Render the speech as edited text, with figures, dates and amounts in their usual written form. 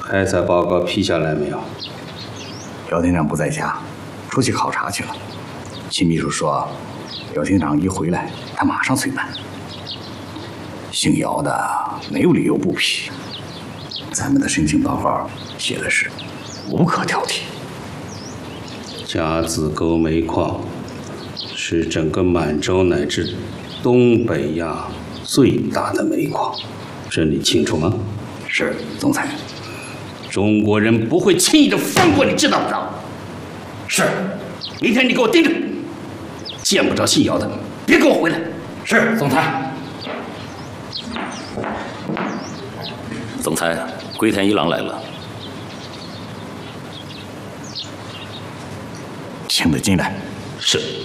开采报告批下来没有？ 姚厅长不在家，出去考察去了。秦秘书说，姚厅长一回来，他马上催办。姓姚的没有理由不批。咱们的申请报告写的是无可挑剔。 甲子沟煤矿是整个满洲乃至东北亚最大的煤矿，这你清楚吗？ 是，总裁。 中国人不会轻易的放过你，知道不知道？ 是。 明天你给我盯着，见不着姓姚的，别给我回来。 是，总裁。 总裁，龟田一郎来了， 请他进来。 是。